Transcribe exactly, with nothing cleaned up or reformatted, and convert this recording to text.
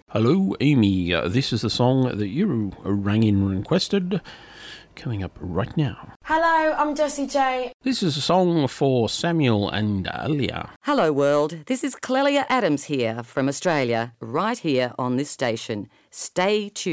Hello, Amy. Uh, this is the song that you rang in and requested. Coming up right now. Hello, I'm Jessie J. This is a song for Samuel and Alia. Hello, world. This is Clelia Adams here from Australia, right here on this station. Stay tuned.